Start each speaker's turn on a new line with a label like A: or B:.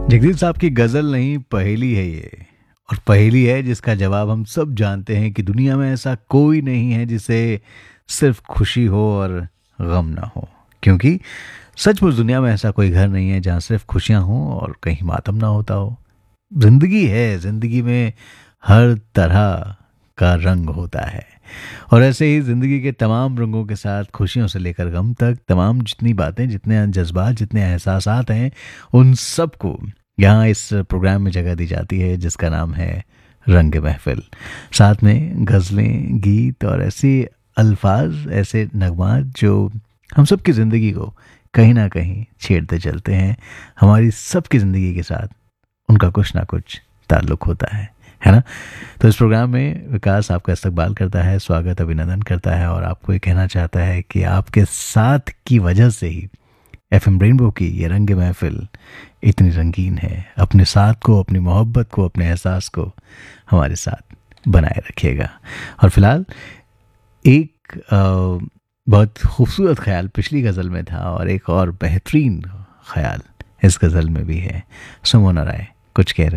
A: जगदीप साहब की गजल नहीं पहेली है ये। और पहेली है जिसका जवाब हम सब जानते हैं कि दुनिया में ऐसा कोई नहीं है जिसे सिर्फ खुशी हो और गम ना हो। क्योंकि सचमुच दुनिया में ऐसा कोई घर नहीं है जहाँ सिर्फ खुशियां हों और कहीं मातम ना होता हो। जिंदगी है, जिंदगी में हर तरह का रंग होता है। और ऐसे ही जिंदगी के तमाम रंगों के साथ खुशियों से लेकर गम तक तमाम जितनी बातें, जितने जज्बात, जितने एहसासात हैं, उन सब को यहाँ इस प्रोग्राम में जगह दी जाती है जिसका नाम है रंग महफिल। साथ में गज़लें, गीत और ऐसे अल्फाज, ऐसे नगमात जो हम सब की ज़िंदगी को कहीं ना कहीं छेड़ते चलते हैं। हमारी सबकी ज़िंदगी के साथ उनका कुछ ना कुछ ताल्लुक होता है ना। तो इस प्रोग्राम में विकास आपका इस्तकबाल करता है, स्वागत, अभिनंदन करता है और आपको ये कहना चाहता है कि आपके साथ की वजह से ही एफएम रेनबो की ये रंग महफिल इतनी रंगीन है। अपने साथ को, अपनी मोहब्बत को, अपने एहसास को हमारे साथ बनाए रखिएगा। और फिलहाल एक बहुत खूबसूरत ख्याल पिछली गज़ल में था और एक और बेहतरीन ख्याल इस गज़ल में भी है। सुमन राय कुछ कह रहे हैं।